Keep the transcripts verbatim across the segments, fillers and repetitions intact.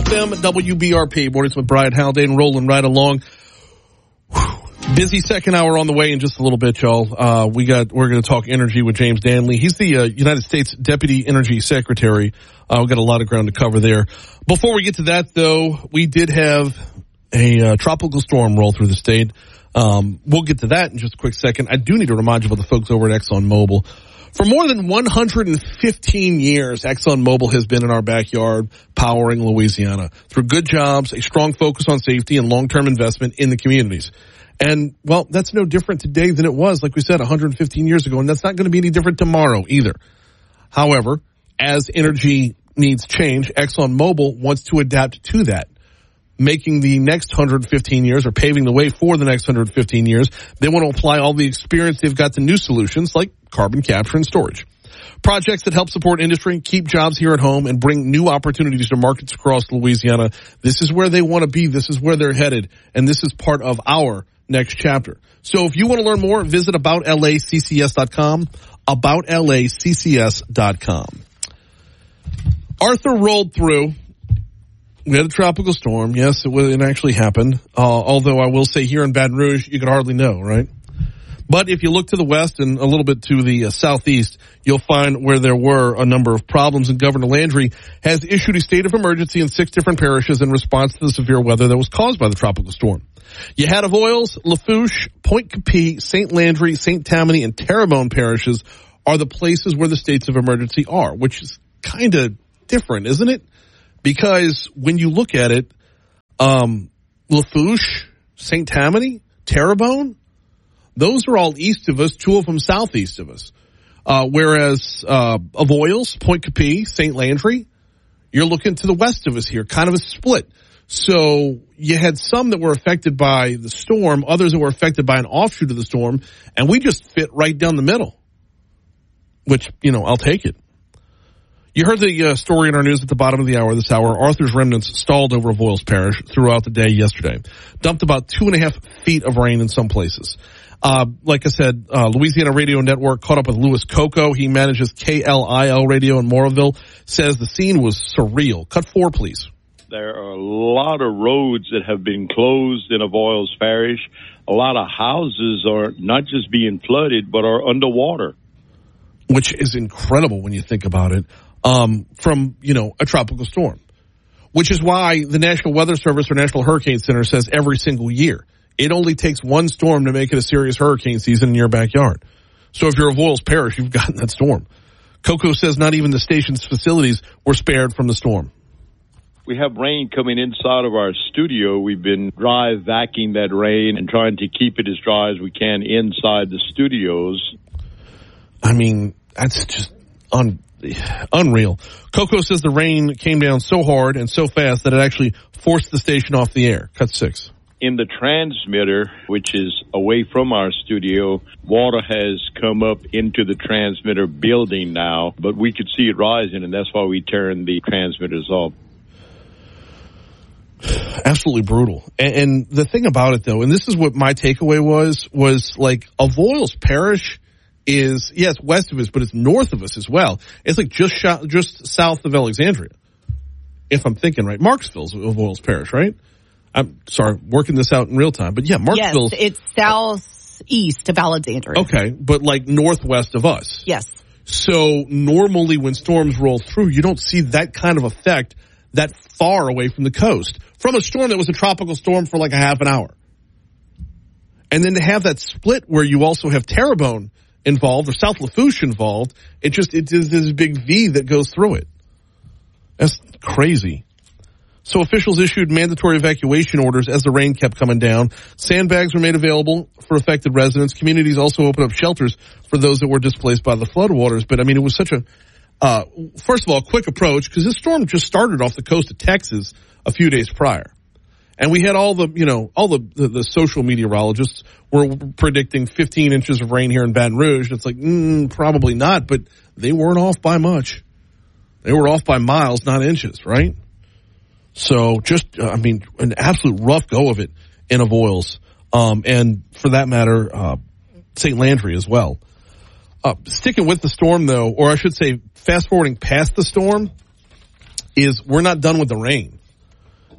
F M, W B R P. Mornings with Brian Haldane rolling right along. Whew. Busy second hour on the way in just a little bit, y'all. Uh, we got, we're going to talk energy with James Danley. He's the uh, United States Deputy Energy Secretary. Uh, we've got a lot of ground to cover there. Before we get to that, though, we did have a uh, tropical storm roll through the state. Um, we'll get to that in just a quick second. I do need to remind you about the folks over at ExxonMobil. For more than one hundred fifteen years, ExxonMobil has been in our backyard powering Louisiana through good jobs, a strong focus on safety, and long-term investment in the communities. And, well, that's no different today than it was, like we said, one hundred fifteen years ago, and that's not going to be any different tomorrow either. However, as energy needs change, ExxonMobil wants to adapt to that, making the next one hundred fifteen years or paving the way for the next one hundred fifteen years. They want to apply all the experience they've got to new solutions like carbon capture and storage. Projects that help support industry, keep jobs here at home, and bring new opportunities to markets across Louisiana. This is where they want to be. This is where they're headed. And this is part of our next chapter. So if you want to learn more, visit about L A C C S dot com, about L A C C S dot com. Arthur rolled through. We had a tropical storm. Yes, it, it actually happened. Uh, although I will say here in Baton Rouge, you could hardly know, right? But if you look to the west and a little bit to the uh, southeast, you'll find where there were a number of problems. And Governor Landry has issued a state of emergency in six different parishes in response to the severe weather that was caused by the tropical storm. You had Avoyelles, Lafourche, Point Capee, Saint Landry, Saint Tammany, and Terrebonne parishes are the places where the states of emergency are, which is kind of different, isn't it? Because when you look at it, um, Lafourche, Saint Tammany, Terrebonne, those are all east of us, two of them southeast of us. Uh, whereas uh, Avoyelles, Point Capee, Saint Landry, you're looking to the west of us here, kind of a split. So you had some that were affected by the storm, others that were affected by an offshoot of the storm, and we just fit right down the middle, which, you know, I'll take it. You heard the uh, story in our news at the bottom of the hour this hour. Arthur's remnants stalled over Avoyelles Parish throughout the day yesterday. Dumped about two and a half feet of rain in some places. Uh, like I said, uh, Louisiana Radio Network caught up with Louis Coco. He manages K L I L Radio in Moraville. Says the scene was surreal. Cut four, please. There are a lot of roads that have been closed in Avoyelles Parish. A lot of houses are not just being flooded, but are underwater. Which is incredible when you think about it. Um, from, you know, a tropical storm, which is why the National Weather Service or National Hurricane Center says every single year it only takes one storm to make it a serious hurricane season in your backyard. So if you're Avoyelles Parish, you've gotten that storm. Coco says not even the station's facilities were spared from the storm. We have rain coming inside of our studio. We've been dry vacuuming that rain and trying to keep it as dry as we can inside the studios. I mean, that's just un. Unreal. Coco says the rain came down so hard and so fast that it actually forced the station off the air. Cut six. In the transmitter, which is away from our studio, water has come up into the transmitter building now, but we could see it rising, and that's why we turned the transmitters off. Absolutely brutal. And, and the thing about it, though, and this is what my takeaway was, was like Avoyelles Parish is, yes, west of us, but it's north of us as well. It's like just sh- just south of Alexandria, if I'm thinking right. Marksville's Avoyelles Parish, right? I'm sorry, working this out in real time. But yeah, Marksville's. Yes, it's southeast of Alexandria. Okay, but like northwest of us. Yes. So normally when storms roll through, you don't see that kind of effect that far away from the coast. From a storm that was a tropical storm for like a half an hour. And then to have that split where you also have Terrebonne involved or South Lafourche involved, it just it is this big V that goes through it. That's crazy. So officials issued mandatory evacuation orders as the rain kept coming down. Sandbags were made available for affected residents. Communities also opened up shelters for those that were displaced by the floodwaters. But I mean, it was such a uh, first of all, quick approach because this storm just started off the coast of Texas a few days prior. And we had all the, you know, all the, the, the social meteorologists were predicting fifteen inches of rain here in Baton Rouge. It's like, mm, probably not, but they weren't off by much. They were off by miles, not inches, right? So just, uh, I mean, an absolute rough go of it in Avoyelles. Um, and for that matter, uh, Saint Landry as well. Uh, sticking with the storm, though, or I should say fast forwarding past the storm, is we're not done with the rain.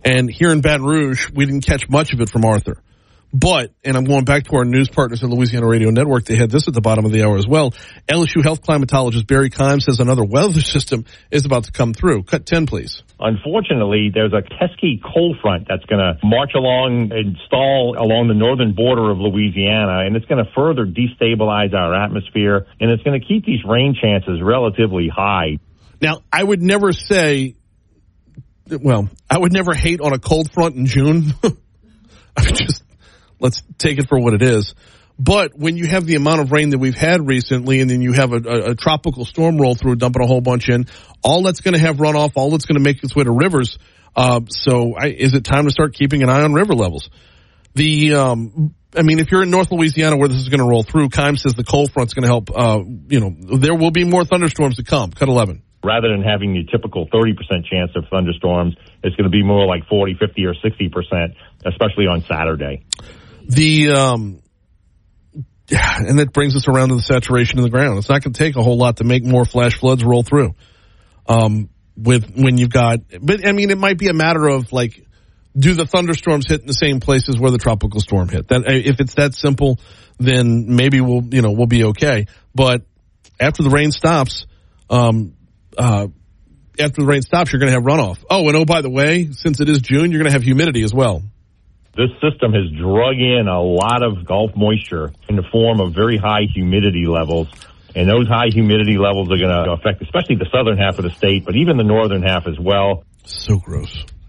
And here in Baton Rouge, we didn't catch much of it from Arthur. But, and I'm going back to our news partners at Louisiana Radio Network, they had this at the bottom of the hour as well. L S U health climatologist Barry Keim says another weather system is about to come through. Cut ten, please. Unfortunately, there's a pesky cold front that's going to march along and stall along the northern border of Louisiana, and it's going to further destabilize our atmosphere, and it's going to keep these rain chances relatively high. Now, I would never say, well, I would never hate on a cold front in June. I would just, let's take it for what it is. But when you have the amount of rain that we've had recently, and then you have a, a, a tropical storm roll through, dumping a whole bunch in, all that's going to have runoff, all that's going to make its way to rivers. Uh, so I, is it time to start keeping an eye on river levels? The, um, I mean, if you're in North Louisiana where this is going to roll through, Keim says the cold front's going to help, uh, you know, there will be more thunderstorms to come. Cut eleven. Rather than having the typical thirty percent chance of thunderstorms, it's going to be more like forty, fifty, or sixty percent, especially on Saturday. The, um, and that brings us around to the saturation of the ground. It's not going to take a whole lot to make more flash floods roll through. Um, with, when you've got, but I mean, it might be a matter of like, do the thunderstorms hit in the same places where the tropical storm hit? That, if it's that simple, then maybe we'll, you know, we'll be okay. But after the rain stops, um, uh, after the rain stops, you're going to have runoff. Oh, and oh, by the way, since it is June, you're going to have humidity as well. This system has drug in a lot of Gulf moisture in the form of very high humidity levels. And those high humidity levels are going to affect especially the southern half of the state, but even the northern half as well. So gross.